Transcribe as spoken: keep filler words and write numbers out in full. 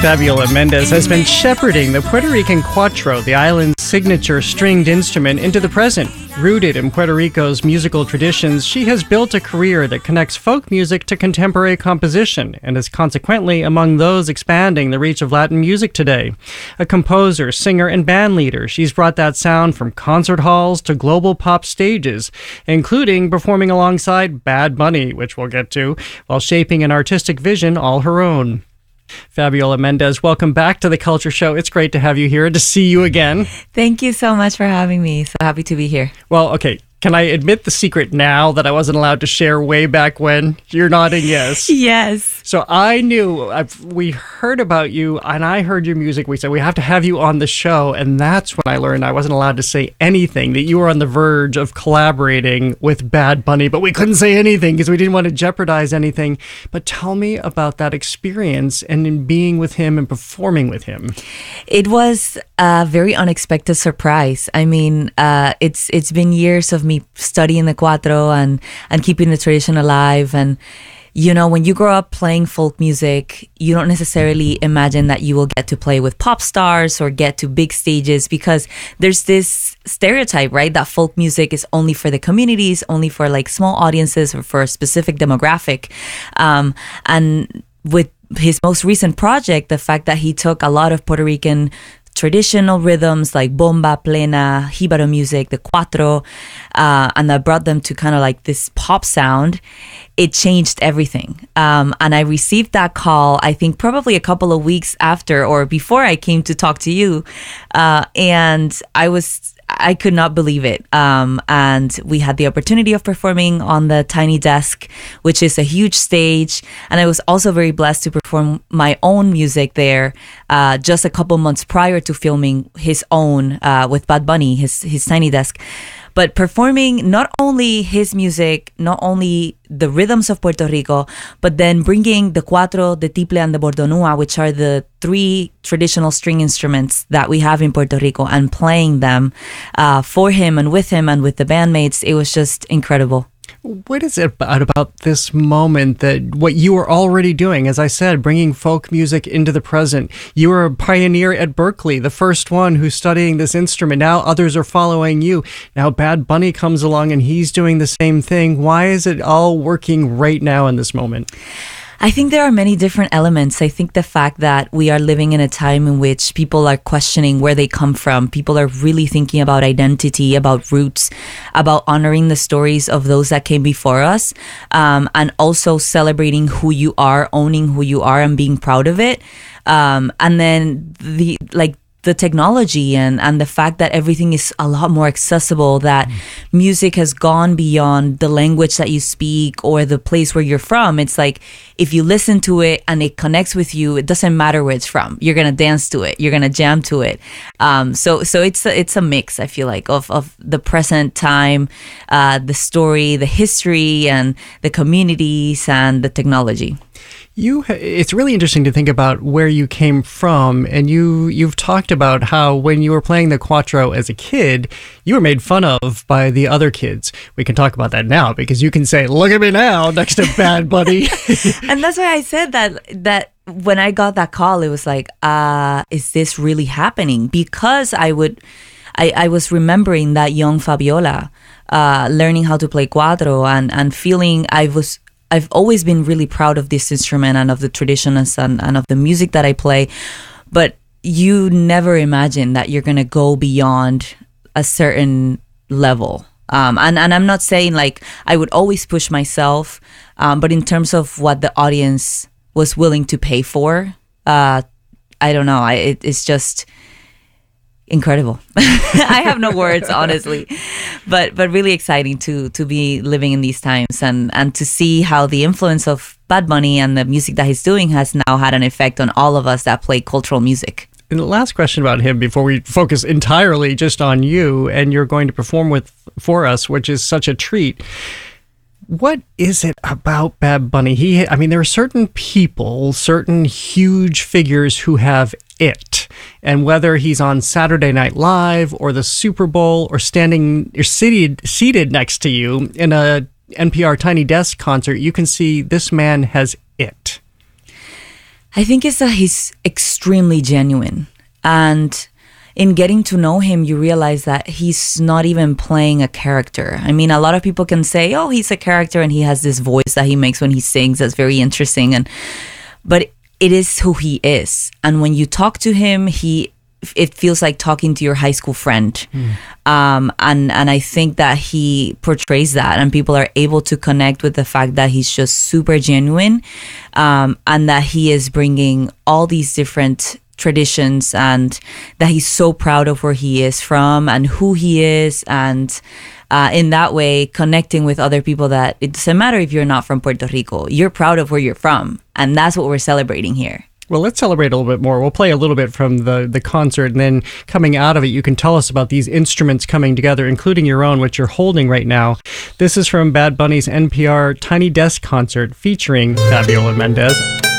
Fabiola Mendez has been shepherding the Puerto Rican cuatro, the island's signature stringed instrument, into the present. Rooted in Puerto Rico's musical traditions, she has built a career that connects folk music to contemporary composition and is consequently among those expanding the reach of Latin music today. A composer, singer, and band leader, she's brought that sound from concert halls to global pop stages, including performing alongside Bad Bunny, which we'll get to, while shaping an artistic vision all her own. Fabiola Mendez, welcome back to The Culture Show. It's great to have you here, to see you again. Thank you so much for having me. So happy to be here. Well, okay. Can I admit the secret now that I wasn't allowed to share way back when? You're nodding yes. Yes. So I knew, I've, we heard about you and I heard your music. We said, we have to have you on the show. And that's when I learned I wasn't allowed to say anything, that you were on the verge of collaborating with Bad Bunny, but we couldn't say anything because we didn't want to jeopardize anything. But tell me about that experience and in being with him and performing with him. It was a very unexpected surprise. I mean, uh, it's it's been years of me studying the cuatro and and keeping the tradition alive. And you know, when you grow up playing folk music, you don't necessarily imagine that you will get to play with pop stars or get to big stages, because there's this stereotype, right, that folk music is only for the communities, only for like small audiences or for a specific demographic. Um, and with his most recent project, the fact that he took a lot of Puerto Rican traditional rhythms like bomba, plena, jibaro music, the cuatro, uh, and that brought them to kind of like this pop sound, it changed everything. Um, and I received that call, I think probably a couple of weeks after or before I came to talk to you. Uh, and I was... I could not believe it. Um, and we had the opportunity of performing on the Tiny Desk, which is a huge stage. And I was also very blessed to perform my own music there uh, just a couple months prior to filming his own uh, with Bad Bunny, his, his Tiny Desk. But performing not only his music, not only the rhythms of Puerto Rico, but then bringing the cuatro, the tiple, and the bordonua, which are the three traditional string instruments that we have in Puerto Rico, and playing them uh, for him and with him and with the bandmates, it was just incredible. What is it about, about this moment that what you were already doing, as I said, bringing folk music into the present? You were a pioneer at Berklee, the first one who's studying this instrument. Now others are following you. Now Bad Bunny comes along and he's doing the same thing. Why is it all working right now in this moment? I think there are many different elements. I think the fact that we are living in a time in which people are questioning where they come from. People are really thinking about identity, about roots, about honoring the stories of those that came before us, um, and also celebrating who you are, owning who you are, and being proud of it. Um, and then the like. the technology and, and the fact that everything is a lot more accessible, that mm. music has gone beyond the language that you speak or the place where you're from. It's like, if you listen to it and it connects with you, it doesn't matter where it's from. You're going to dance to it. You're going to jam to it. Um, so so it's a, it's a mix, I feel like, of, of the present time, uh, the story, the history, and the communities and the technology. You, it's really interesting to think about where you came from, and you, you've talked about how when you were playing the cuatro as a kid, you were made fun of by the other kids. We can talk about that now, because you can say, look at me now, next to Bad Bunny. And that's why I said that, that when I got that call, it was like, uh, is this really happening? Because I would... I, I was remembering that young Fabiola, uh, learning how to play cuatro and, and feeling I was... I've always been really proud of this instrument and of the traditions and, and of the music that I play, but you never imagine that you're going to go beyond a certain level. Um, and, and I'm not saying like I would always push myself, um, but in terms of what the audience was willing to pay for, uh, I don't know. I, it, it's just... incredible. I have no words, honestly, but but really exciting to to be living in these times and and to see how the influence of Bad Bunny and the music that he's doing has now had an effect on all of us that play cultural music. And the last question about him before we focus entirely just on you, and you're going to perform with for us, which is such a treat. What is it about Bad Bunny? He, I mean, there are certain people, certain huge figures who have it. And whether he's on Saturday Night Live or the Super Bowl or standing or seated, seated next to you in a N P R Tiny Desk concert, you can see this man has it. I think it's that he's extremely genuine. And in getting to know him, you realize that he's not even playing a character. I mean, a lot of people can say, oh, he's a character and he has this voice that he makes when he sings that's very interesting. And but it is who he is. And when you talk to him, he it feels like talking to your high school friend. Mm. Um, and, and I think that he portrays that, and people are able to connect with the fact that he's just super genuine, um, and that he is bringing all these different traditions, and that he's so proud of where he is from and who he is, and uh, in that way connecting with other people that it doesn't matter if you're not from Puerto Rico, you're proud of where you're from, and that's what we're celebrating here. Well, let's celebrate a little bit more. We'll play a little bit from the, the concert, and then coming out of it, you can tell us about these instruments coming together, including your own, which you're holding right now. This is from Bad Bunny's N P R Tiny Desk concert featuring Fabiola Mendez.